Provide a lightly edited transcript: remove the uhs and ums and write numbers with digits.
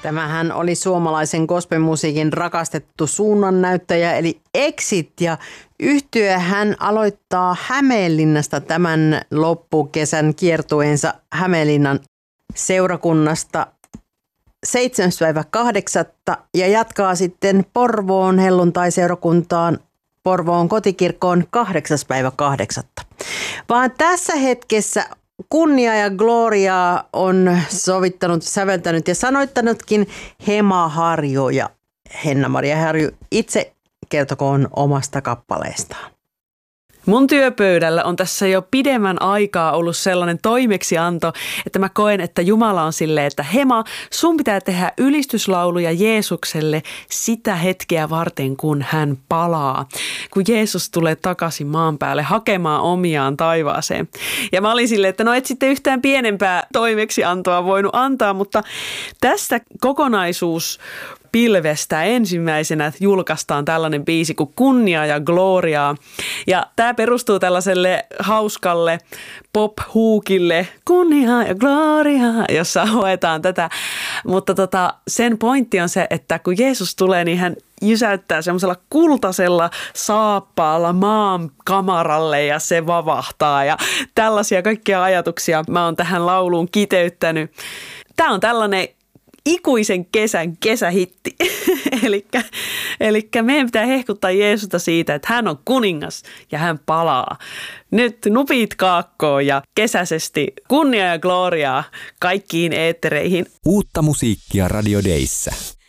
Tämähän oli suomalaisen gospelmusiikin rakastettu suunnannäyttäjä eli Exit ja yhtyehän aloittaa Hämeenlinnasta tämän loppukesän kiertueensa Hämeenlinnan seurakunnasta 7.8. ja jatkaa sitten Porvoon helluntai-seurakuntaan Porvoon kotikirkkoon 8.8. Vaan tässä hetkessä kunnia ja gloriaa on sovittanut, säveltänyt ja sanoittanutkin Hema Harju ja Henna-Maria Harju itse kertokoon omasta kappaleestaan. Mun työpöydällä on tässä jo pidemmän aikaa ollut sellainen toimeksianto, että mä koen, että Jumala on silleen, että Hema, sun pitää tehdä ylistyslauluja Jeesukselle sitä hetkeä varten, kun hän palaa. Kun Jeesus tulee takaisin maan päälle hakemaan omiaan taivaaseen. Ja mä olin silleen, että no et sitten yhtään pienempää toimeksiantoa voinut antaa, mutta tästä kokonaisuus pilvestä ensimmäisenä julkaistaan tällainen biisi kuin Kunnia ja Gloriaa. Ja tämä perustuu tällaiselle hauskalle pop-huukille Kunnia ja Gloriaa, jossa hoetaan tätä. Mutta sen pointti on se, että kun Jeesus tulee, niin hän jysäyttää semmoisella kultaisella saappaalla maan kamaralle ja se vavahtaa. Ja tällaisia kaikkia ajatuksia mä oon tähän lauluun kiteyttänyt. Tämä on tällainen ikuisen kesän kesähitti. Elikkä meidän pitää hehkuttaa Jeesusta siitä, että hän on kuningas ja hän palaa. Nyt nupit kaakkoon ja kesäisesti kunnia ja gloriaa kaikkiin eettereihin. Uutta musiikkia Radio Dayssä.